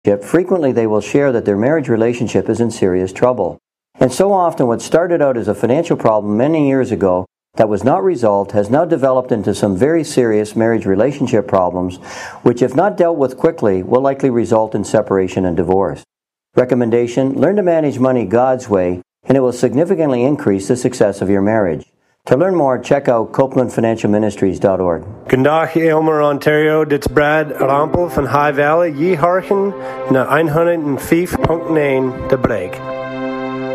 frequently they will share that their marriage relationship is in serious trouble. And so often what started out as a financial problem many years ago that was not resolved has now developed into some very serious marriage relationship problems, which if not dealt with quickly will likely result in separation and divorce. Recommendation: learn to manage money God's way, and it will significantly increase the success of your marriage. To learn more, check out CopelandFinancialMinistries.org. Vandaag Aylmer, Ontario. Dit is Brad Rampel van High Valley. Je harken naar 105.9 De Break.